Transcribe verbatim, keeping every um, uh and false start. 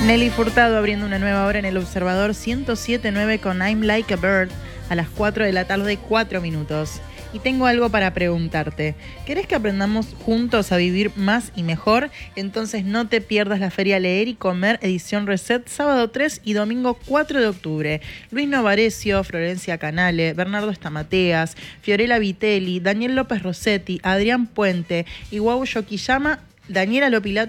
Nelly Furtado abriendo una nueva hora en El Observador ciento siete punto nueve con I'm Like a Bird a las cuatro de la tarde, cuatro minutos. Y tengo algo para preguntarte. ¿Querés que aprendamos juntos a vivir más y mejor? Entonces no te pierdas la Feria Leer y Comer edición Reset, sábado tres y domingo cuatro de octubre. Luis Novarecio, Florencia Canale, Bernardo Estamateas, Fiorella Vitelli, Daniel López Rossetti, Adrián Puente, Iwao Yokiyama, Daniela Lopilato